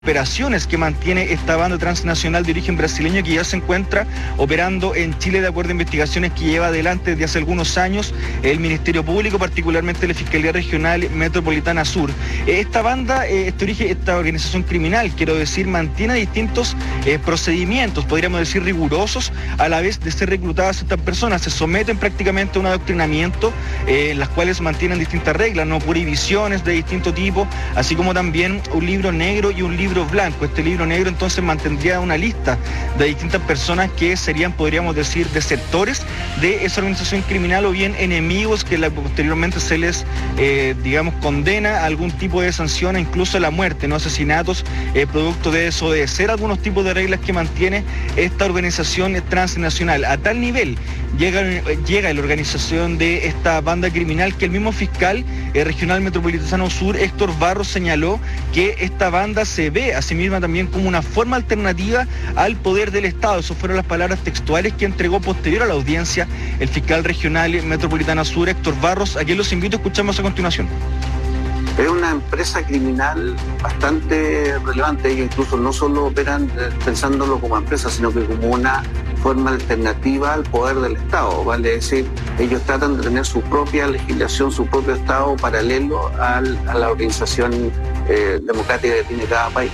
operaciones que mantiene esta banda transnacional de origen brasileño que ya se encuentra operando en Chile de acuerdo a investigaciones que lleva adelante desde hace algunos años el Ministerio Público, particularmente la Fiscalía Regional Metropolitana Sur. Esta banda, esta organización criminal, quiero decir, mantiene distintos procedimientos, podríamos decir rigurosos, a la vez de ser reclutadas estas personas. Se someten prácticamente a un adoctrinamiento, en las cuales mantienen distintas reglas, no prohibiciones de distinto tipo, así como también un libro negro y un libro blanco. Este libro negro entonces mantendría una lista de distintas personas que serían, podríamos decir, desertores de esa organización criminal o bien enemigos que posteriormente se les, condena a algún tipo de sanción, incluso a la muerte, no asesinatos, producto de desobedecer algunos tipos de reglas que mantiene esta organización transnacional. A tal nivel llega la organización de esta banda criminal que el mismo fiscal regional metropolitano sur, Héctor Barros, señaló que esta banda se ve a sí misma también como una forma alternativa al poder del Estado. Esas fueron las palabras textuales que entregó posterior a la audiencia el fiscal regional metropolitano sur, Héctor Barros, a quien los invito a escucharnos a continuación. Es una empresa criminal bastante relevante. Ellos incluso no solo operan pensándolo como empresa, sino que como una forma alternativa al poder del Estado. Vale decir, ellos tratan de tener su propia legislación, su propio Estado paralelo a la organización democrática que tiene cada país.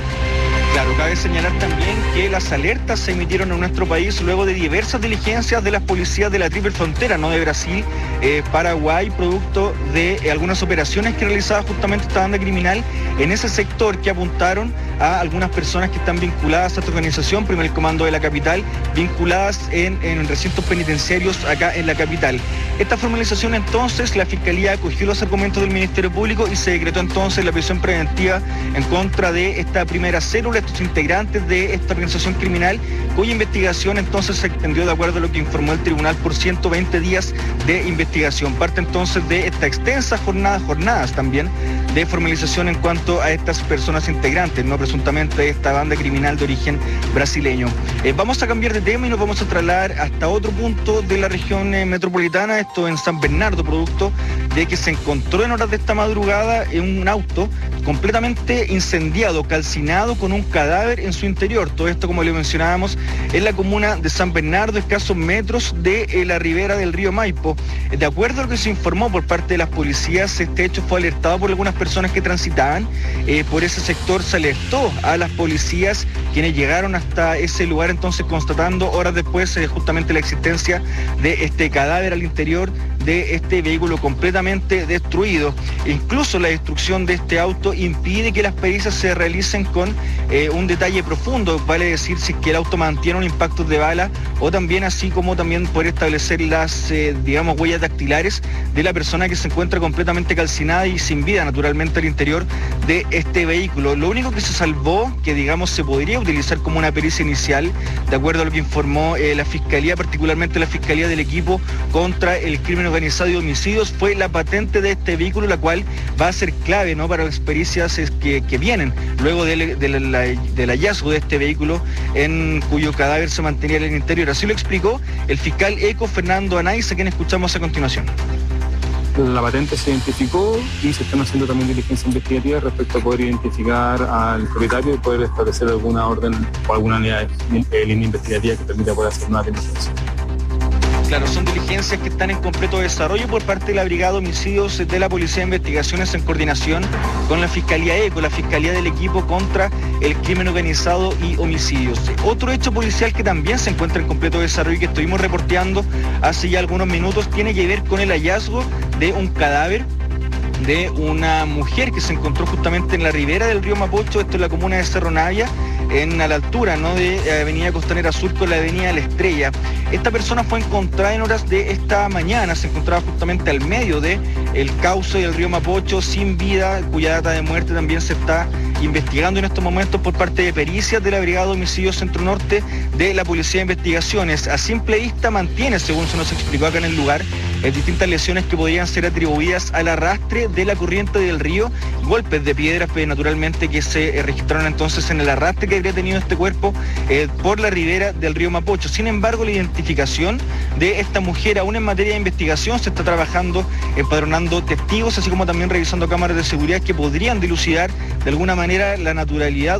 Claro, cabe señalar también que las alertas se emitieron en nuestro país luego de diversas diligencias de las policías de la triple frontera, ¿no?, de Brasil, Paraguay, producto de algunas operaciones que realizaba justamente esta banda criminal en ese sector, que apuntaron a algunas personas que están vinculadas a esta organización, primero el comando de la capital, vinculadas en recintos penitenciarios acá en la capital. Esta formalización entonces, la Fiscalía acogió los argumentos del Ministerio Público y se decretó entonces la prisión preventiva en contra de esta primera célula, estos integrantes de esta organización criminal, cuya investigación entonces se extendió, de acuerdo a lo que informó el tribunal, por 120 días de investigación. Parte entonces de esta extensa jornadas también de formalización en cuanto a estas personas integrantes, no presuntamente de esta banda criminal de origen brasileño. Vamos a cambiar de tema y nos vamos a trasladar hasta otro punto de la región metropolitana, esto en San Bernardo, producto de que se encontró en horas de esta madrugada en un auto completamente incendiado, calcinado, con un cadáver en su interior. Todo esto, como le mencionábamos, en la comuna de San Bernardo, escasos metros de la ribera del río Maipo. De acuerdo a lo que se informó por parte de las policías, este hecho fue alertado por algunas personas que transitaban por ese sector. Se alertó a las policías, quienes llegaron hasta ese lugar, entonces constatando horas después justamente la existencia de este cadáver al interior de este vehículo completamente destruido. Incluso la destrucción de este auto impide que las pericias se realicen con un detalle profundo, vale decir, si es que el auto mantiene un impacto de bala, o también así como también poder establecer las huellas dactilares de la persona que se encuentra completamente calcinada y sin vida naturalmente al interior de este vehículo. Lo único que se salvó, que se podría utilizar como una pericia inicial, de acuerdo a lo que informó la Fiscalía, particularmente la Fiscalía del Equipo contra el Crimen Organizado y Homicidios, fue la patente de este vehículo, la cual va a ser clave, ¿no?, para las pericias que vienen luego del hallazgo de este vehículo, en cuyo cadáver se mantenía en el interior. Así lo explicó el fiscal ECO Fernando Anaiz, a quien escuchamos a continuación. La patente se identificó y se están haciendo también diligencias investigativas respecto a poder identificar al propietario y poder establecer alguna orden o alguna línea investigativa que permita poder hacer una diligencia. Claro, son diligencias que están en completo desarrollo por parte de la Brigada de Homicidios de la Policía de Investigaciones en coordinación con la Fiscalía ECO, la Fiscalía del Equipo contra el Crimen Organizado y Homicidios. Otro hecho policial que también se encuentra en completo desarrollo y que estuvimos reporteando hace ya algunos minutos tiene que ver con el hallazgo de un cadáver de una mujer que se encontró justamente en la ribera del río Mapocho, esto es la comuna de Cerro Navia, a la altura, ¿no?, de Avenida Costanera Sur con la Avenida La Estrella. Esta persona fue encontrada en horas de esta mañana, se encontraba justamente al medio del cauce del río Mapocho, sin vida, cuya data de muerte también se está investigando en estos momentos por parte de pericias de la Brigada de Homicidios Centro Norte de la Policía de Investigaciones. A simple vista mantiene, según se nos explicó acá en el lugar, distintas lesiones que podrían ser atribuidas al arrastre de la corriente del río, golpes de piedras naturalmente que se registraron entonces en el arrastre que habría tenido este cuerpo por la ribera del río Mapocho. Sin embargo, la identificación de esta mujer aún en materia de investigación se está trabajando, empadronando testigos, así como también revisando cámaras de seguridad que podrían dilucidar de alguna manera la naturalidad